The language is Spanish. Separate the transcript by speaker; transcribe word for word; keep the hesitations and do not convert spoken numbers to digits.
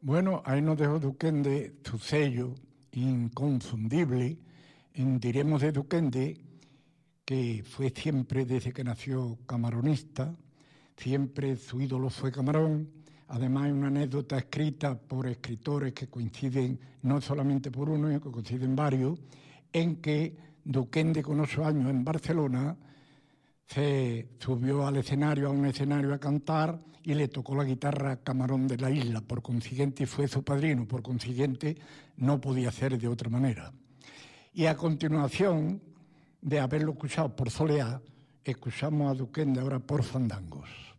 Speaker 1: Bueno, ahí nos dejó Duquende su sello inconfundible. En Diremos de Duquende, que fue siempre, desde que nació, camaronista, siempre su ídolo fue Camarón. Además, hay una anécdota escrita por escritores que coinciden, no solamente por uno, sino que coinciden varios, en que Duquende, con ocho años en Barcelona, se subió al escenario, a un escenario a cantar y le tocó la guitarra a Camarón de la Isla, por consiguiente, y fue su padrino, por consiguiente, no podía ser de otra manera. Y a continuación de haberlo escuchado por Soleá, escuchamos a Duquende ahora por Fandangos.